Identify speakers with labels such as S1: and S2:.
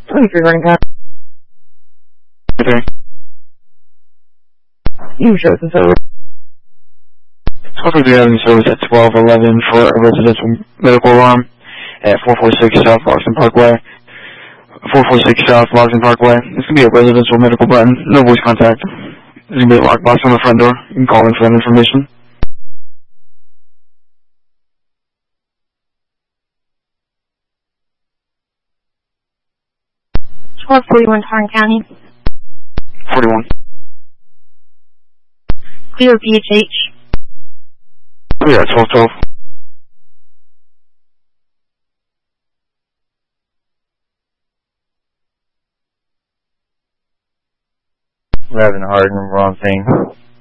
S1: 23 running car.
S2: Okay.
S1: You show some service.
S2: Hopefully we have service at 1211 for a residential medical alarm at 446 South Loxton Parkway. 446 South Loxton Parkway. This can be a residential medical button, no voice contact. There's going to be a lockbox on the front door. You can call in for that information.
S3: 1241 Tarrant County.
S2: 41.
S3: Clear BHH.
S2: Yeah, 1212.
S4: We're having a hard and wrong thing.